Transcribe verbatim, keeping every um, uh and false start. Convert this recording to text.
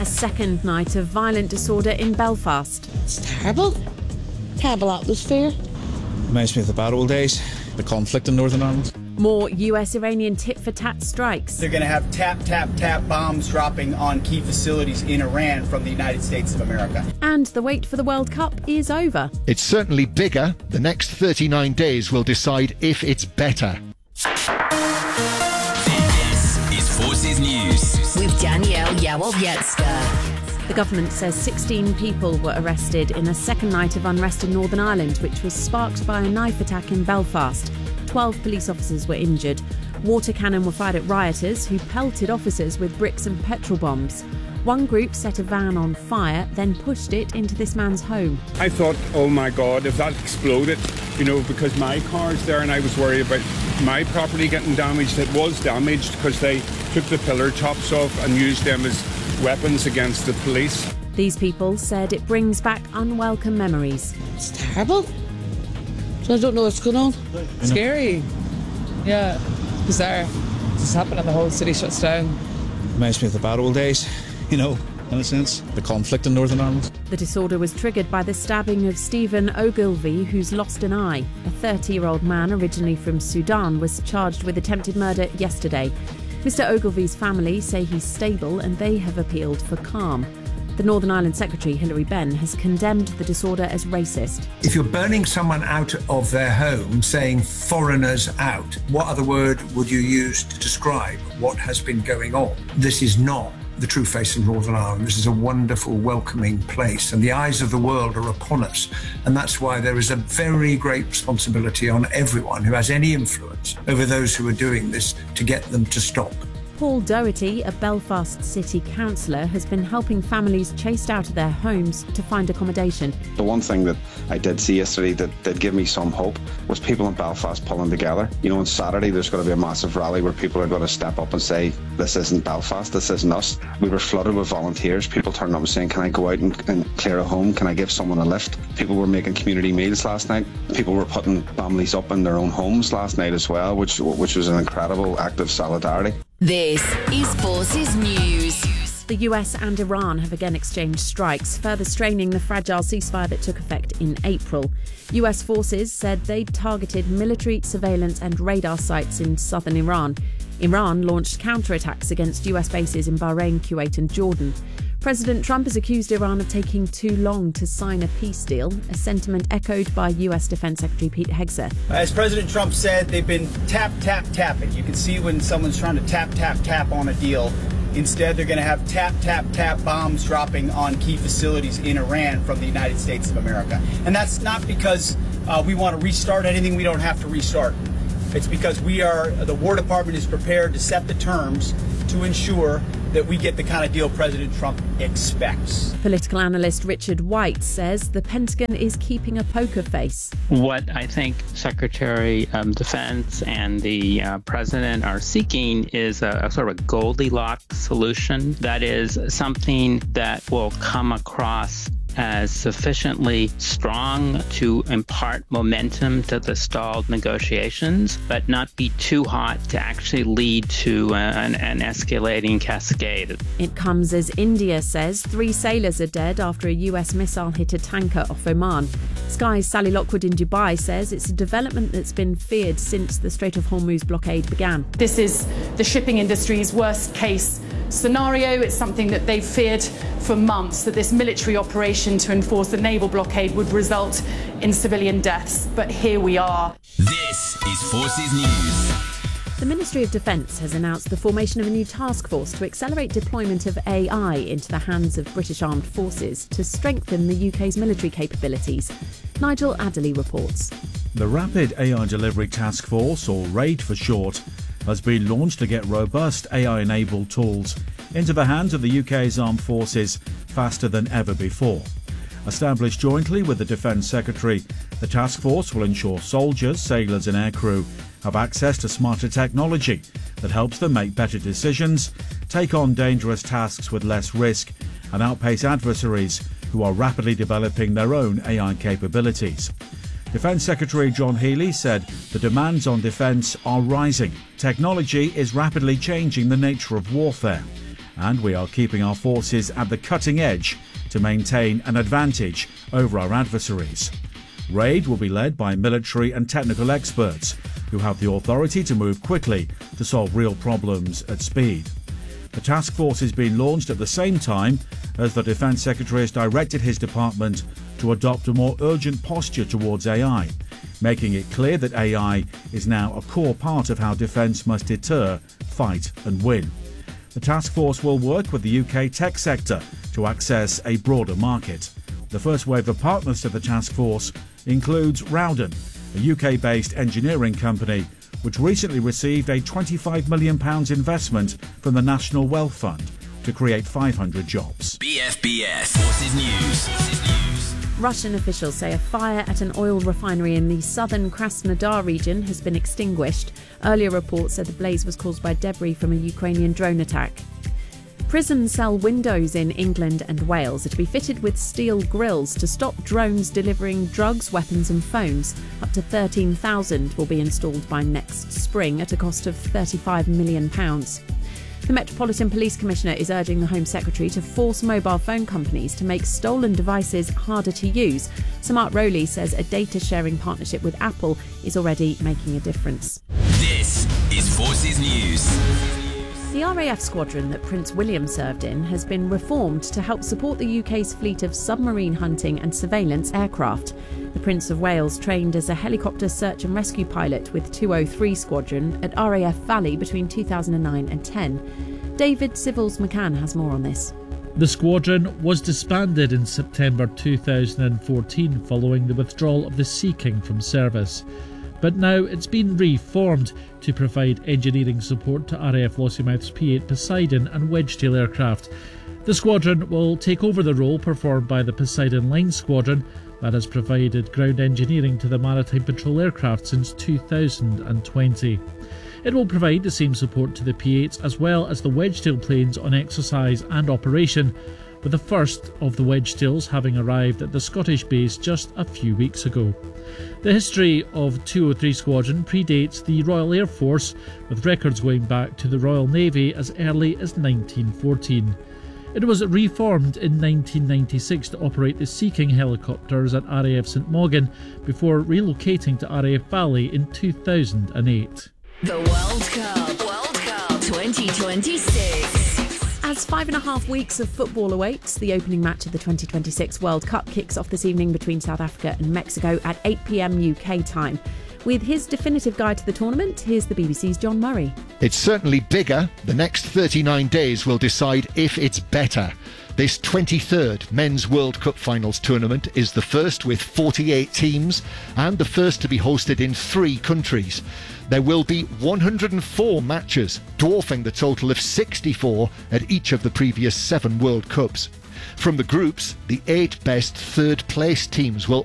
A second night of violent disorder in Belfast. It's terrible. Terrible atmosphere. Reminds me of the bad old days, the conflict in Northern Ireland. More U S-Iranian tit-for-tat strikes. They're going to have tap, tap, tap bombs dropping on key facilities in Iran from the United States of America. And the wait for the World Cup is over. It's certainly bigger. The next thirty-nine days will decide if it's better. This is Forces News with Danielle Yawowiecka. The government says sixteen people were arrested in a second night of unrest in Northern Ireland, which was sparked by a knife attack in Belfast. twelve police officers were injured. Water cannon were fired at rioters who pelted officers with bricks and petrol bombs. One group set a van on fire, then pushed it into this man's home. I thought, oh my God, if that exploded, you know, because my car's there and I was worried about my property getting damaged. It was damaged because they took the pillar tops off and used them as weapons against the police. These people said it brings back unwelcome memories. It's terrible. So I don't know what's going on. Scary. Yeah, bizarre. This happened and the whole city shuts down. Reminds me of the bad old days, you know, in a sense, the conflict in Northern Ireland. The disorder was triggered by the stabbing of Stephen Ogilvie, who's lost an eye. A thirty-year-old man originally from Sudan was charged with attempted murder yesterday. Mister Ogilvie's family say he's stable and they have appealed for calm. The Northern Ireland Secretary, Hilary Benn, has condemned the disorder as racist. If you're burning someone out of their home, saying foreigners out, what other word would you use to describe what has been going on? This is not the true face of Northern Ireland. This is a wonderful, welcoming place, and the eyes of the world are upon us. And that's why there is a very great responsibility on everyone who has any influence over those who are doing this to get them to stop. Paul Doherty, a Belfast city councillor, has been helping families chased out of their homes to find accommodation. The one thing that I did see yesterday that did give me some hope was people in Belfast pulling together. You know, on Saturday there's going to be a massive rally where people are going to step up and say, this isn't Belfast, this isn't us. We were flooded with volunteers, people turning up and saying, can I go out and, and clear a home? Can I give someone a lift? People were making community meals last night. People were putting families up in their own homes last night as well, which, which was an incredible act of solidarity. This is Forces News. The U S and Iran have again exchanged strikes, further straining the fragile ceasefire that took effect in April. U S forces said they'd targeted military, surveillance and radar sites in southern Iran. Iran launched counterattacks against U S bases in Bahrain, Kuwait and Jordan. President Trump has accused Iran of taking too long to sign a peace deal, a sentiment echoed by U S Defense Secretary Pete Hegseth. As President Trump said, they've been tap, tap, tapping. You can see when someone's trying to tap, tap, tap on a deal. Instead, they're going to have tap, tap, tap bombs dropping on key facilities in Iran from the United States of America. And that's not because uh, we want to restart anything we don't have to restart. It's because we are, the War Department is prepared to set the terms to ensure that we get the kind of deal President Trump expects. Political analyst Richard White says the Pentagon is keeping a poker face. What I think Secretary of um, Defense and the uh, President are seeking is a, a sort of a Goldilocks solution. That is something that will come across as sufficiently strong to impart momentum to the stalled negotiations, but not be too hot to actually lead to uh, an, an escalating cascade. It comes as India says three sailors are dead after a U S missile hit a tanker off Oman. Sky's Sally Lockwood in Dubai says it's a development that's been feared since the Strait of Hormuz blockade began. This is the shipping industry's worst case scenario. It's something that they've feared for months, that this military operation to enforce the naval blockade would result in civilian deaths. But here we are. This is Forces News. The Ministry of Defence has announced the formation of a new task force to accelerate deployment of A I into the hands of British armed forces to strengthen the U K's military capabilities. Nigel Adderley reports. The Rapid A I Delivery Task Force, or RAID for short, has been launched to get robust A I-enabled tools into the hands of the U K's armed forces faster than ever before. Established jointly with the Defence Secretary, the task force will ensure soldiers, sailors and aircrew have access to smarter technology that helps them make better decisions, take on dangerous tasks with less risk and outpace adversaries who are rapidly developing their own A I capabilities. Defence Secretary John Healey said the demands on defence are rising. Technology is rapidly changing the nature of warfare, and we are keeping our forces at the cutting edge to maintain an advantage over our adversaries. RAID will be led by military and technical experts who have the authority to move quickly to solve real problems at speed. The task force is being launched at the same time as the Defence Secretary has directed his department to adopt a more urgent posture towards A I, making it clear that A I is now a core part of how defence must deter, fight and win. The task force will work with the U K tech sector to access a broader market. The first wave of partners to the task force includes Rowden, a U K-based engineering company which recently received a twenty-five million pounds investment from the National Wealth Fund to create five hundred jobs. B F B S Forces News. Russian officials say a fire at an oil refinery in the southern Krasnodar region has been extinguished. Earlier reports said the blaze was caused by debris from a Ukrainian drone attack. Prison cell windows in England and Wales are to be fitted with steel grills to stop drones delivering drugs, weapons and phones. Up to thirteen thousand will be installed by next spring at a cost of thirty-five million pounds. The Metropolitan Police Commissioner is urging the Home Secretary to force mobile phone companies to make stolen devices harder to use. Samart Rowley says a data-sharing partnership with Apple is already making a difference. This is Forces News. The R A F squadron that Prince William served in has been reformed to help support the U K's fleet of submarine hunting and surveillance aircraft. The Prince of Wales trained as a helicopter search and rescue pilot with two oh three Squadron at R A F Valley between two thousand nine and ten. David Civils McCann has more on this. The squadron was disbanded in September two thousand fourteen following the withdrawal of the Sea King from service. But now it's been reformed to provide engineering support to R A F Lossiemouth's P eight Poseidon and Wedgetail aircraft. The squadron will take over the role performed by the Poseidon Line Squadron that has provided ground engineering to the Maritime Patrol aircraft since two thousand twenty. It will provide the same support to the P eights as well as the Wedgetail planes on exercise and operation, with the first of the Wedgetails having arrived at the Scottish base just a few weeks ago. The history of two oh three Squadron predates the Royal Air Force, with records going back to the Royal Navy as early as nineteen fourteen. It was reformed in nineteen ninety-six to operate the Sea King helicopters at R A F St Mogin before relocating to R A F Valley in two thousand eight. The World Cup, World Cup twenty twenty-six. As five and a half weeks of football awaits, the opening match of the twenty twenty-six World Cup kicks off this evening between South Africa and Mexico at eight p m U K time. With his definitive guide to the tournament, here's the B B C's John Murray. It's certainly bigger. The next thirty-nine days will decide if it's better. This twenty-third Men's World Cup Finals tournament is the first with forty-eight teams and the first to be hosted in three countries. There will be one hundred four matches, dwarfing the total of sixty-four at each of the previous seven World Cups. From the groups, the eight best third-place teams will